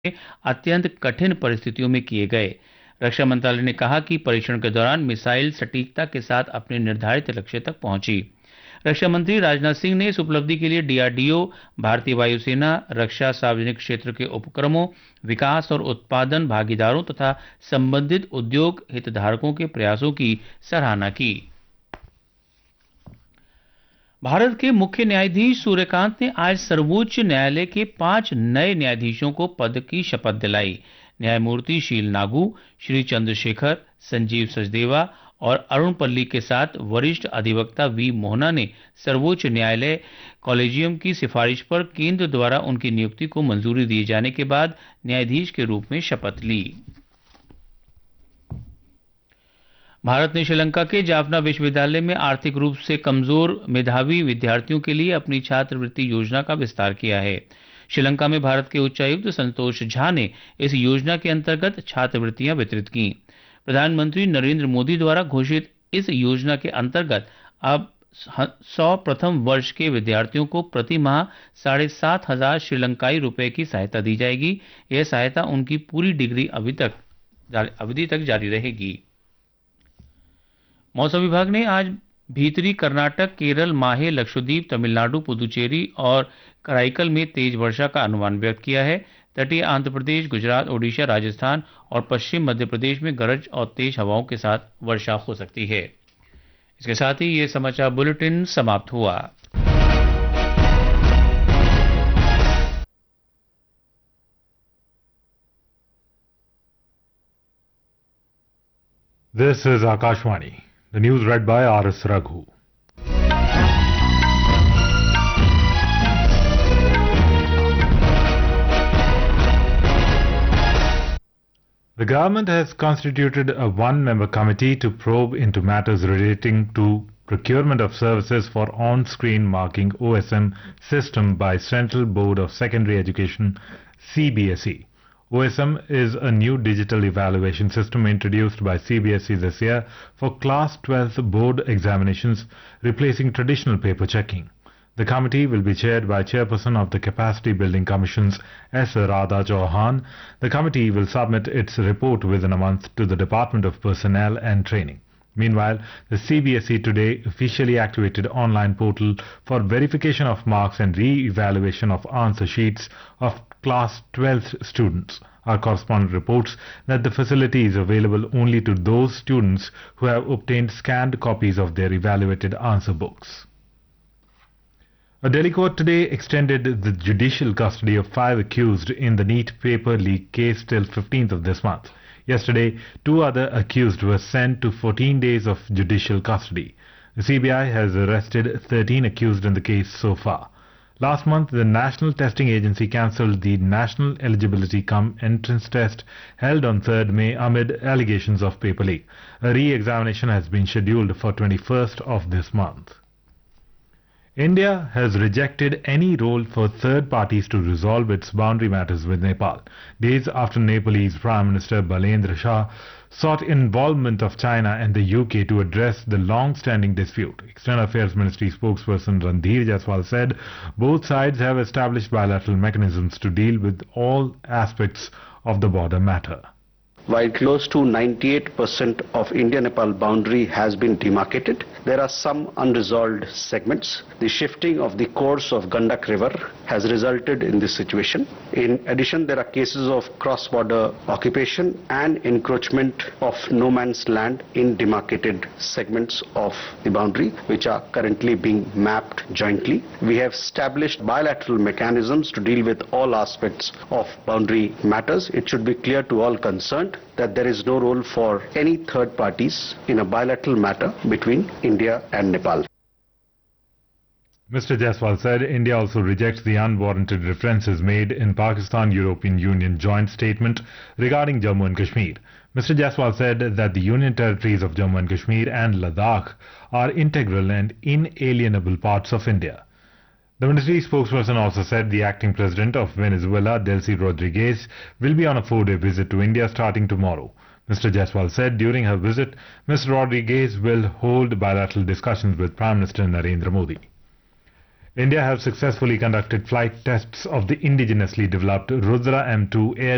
अत्यंत कठिन परिस्थितियों में किए गए। रक्षा मंत्रालय ने कहा कि परीक्षण के दौरान मिसाइल सटीकता के साथ अपने निर्धारित लक्ष्य तक पहुंची। रक्षा मंत्री राजनाथ सिंह ने इस उपलब्धि के लिए डीआरडीओ, भारतीय वायुसेना, रक्षा सार्वजनिक क्षेत्र के उपक्रमों, विकास और उत्पादन भागीदारों तथा संबंधित उद्योग हितधारकों के प्रयासों की सराहना की। भारत के मुख्य न्यायाधीश सूर्यकांत ने आज सर्वोच्च न्यायालय के 5 नए न्यायाधीशों को पद की शपथ दिलाई। न्यायमूर्ति शील नागू, श्री चंद्रशेखर, संजीव सचदेवा और अरुण पल्ली के साथ वरिष्ठ अधिवक्ता वी मोहना ने सर्वोच्च न्यायालय कॉलेजियम की सिफारिश पर केंद्र द्वारा उनकी नियुक्ति को मंजूरी दिए जाने के बाद न्यायाधीश के रूप में शपथ ली। भारत ने श्रीलंका के जाफना विश्वविद्यालय में आर्थिक रूप से कमजोर मेधावी विद्यार्थियों के लिए अपनी छात्रवृत्ति योजना का विस्तार किया है। श्रीलंका में भारत के उच्चायुक्त संतोष झा ने इस योजना के अंतर्गत छात्रवृत्तियां वितरित की। प्रधानमंत्री नरेंद्र मोदी द्वारा घोषित इस योजना के अंतर्गत अब 100 प्रथम वर्ष के विद्यार्थियों को प्रति माह 7,500 श्रीलंकाई रुपए की सहायता दी जाएगी। यह सहायता उनकी पूरी डिग्री अवधि तक जारी रहेगी। मौसम विभाग ने आज भीतरी कर्नाटक, केरल, माहे, लक्षद्वीप, तमिलनाडु, पुदुचेरी और कराईकल में तेज वर्षा का अनुमान व्यक्त किया है। तटीय आंध्र प्रदेश, गुजरात, ओडिशा, राजस्थान और पश्चिम मध्य प्रदेश में गरज और तेज हवाओं के साथ वर्षा हो सकती है। इसके साथ ही ये समाचार बुलेटिन समाप्त हुआ। This is Akashwani. The news read by R.S. Raghu. The government has constituted a one-member committee to probe into matters relating to procurement of services for on-screen marking OSM system by Central Board of Secondary Education (CBSE). OSM is a new digital evaluation system introduced by CBSE this year for Class 12th board examinations, replacing traditional paper checking. The committee will be chaired by Chairperson of the Capacity Building Commission's S. Radha Chauhan. The committee will submit its report within a month to the Department of Personnel and Training. Meanwhile, the CBSE today officially activated online portal for verification of marks and re-evaluation of answer sheets of Class 12th students. Our correspondent reports that the facility is available only to those students who have obtained scanned copies of their evaluated answer books. A Delhi court today extended the judicial custody of 5 accused in the NEET paper leak case till 15th of this month. Yesterday, 2 other accused were sent to 14 days of judicial custody. The CBI has arrested 13 accused in the case so far. Last month, the National Testing Agency cancelled the National Eligibility Cum Entrance Test held on 3rd May amid allegations of paper leak. A re-examination has been scheduled for 21st of this month. India has rejected any role for third parties to resolve its boundary matters with Nepal, days after Nepalese Prime Minister Balendra Shah sought involvement of China and the UK to address the long-standing dispute. External Affairs Ministry spokesperson Randhir Jaiswal said both sides have established bilateral mechanisms to deal with all aspects of the border matter. While close to 98% of India-Nepal boundary has been demarcated, there are some unresolved segments. The shifting of the course of Gandak River has resulted in this situation. In addition, there are cases of cross-border occupation and encroachment of no man's land in demarcated segments of the boundary, which are currently being mapped jointly. We have established bilateral mechanisms to deal with all aspects of boundary matters. It should be clear to all concerned that there is no role for any third parties in a bilateral matter between India and Nepal. Mr. Jaiswal said India also rejects the unwarranted references made in Pakistan-European Union joint statement regarding Jammu and Kashmir. Mr. Jaiswal said that the Union territories of Jammu and Kashmir and Ladakh are integral and inalienable parts of India. The ministry spokesperson also said the acting president of Venezuela, Delcy Rodriguez, will be on a 4-day visit to India starting tomorrow. Mr. Jaiswal said during her visit, Ms. Rodriguez will hold bilateral discussions with Prime Minister Narendra Modi. India has successfully conducted flight tests of the indigenously developed Rudra M2 air